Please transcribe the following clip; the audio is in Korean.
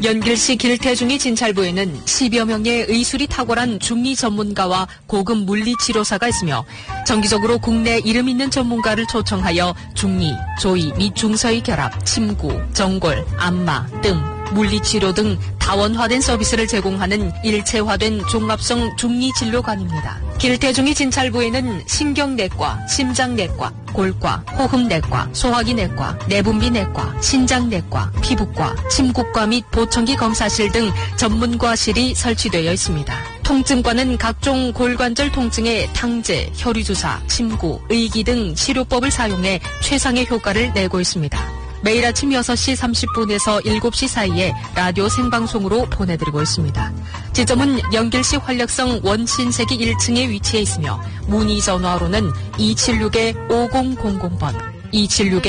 연길시 길태중이 진찰부에는 10여 명의 의술이 탁월한 중이 전문가와 고급 물리치료사가 있으며 정기적으로 국내 이름 있는 전문가를 초청하여 중이, 조이 및 중서의 결합, 침구, 정골, 안마, 뜸, 물리치료 등 다원화된 서비스를 제공하는 일체화된 종합성 중리진료관입니다. 길태중이 진찰부에는 신경내과, 심장내과, 골과, 호흡내과, 소화기내과, 내분비내과, 신장내과, 피부과, 침구과 및 보청기 검사실 등 전문과실이 설치되어 있습니다. 통증과는 각종 골관절 통증의 탕제, 혈유주사, 침구, 의기 등 치료법을 사용해 최상의 효과를 내고 있습니다. 매일 아침 6시 30분에서 7시 사이에 라디오 생방송으로 보내드리고 있습니다. 지점은 연길시 활력성 원신세기 1층에 위치해 있으며 문의 전화로는 276-5000번, 276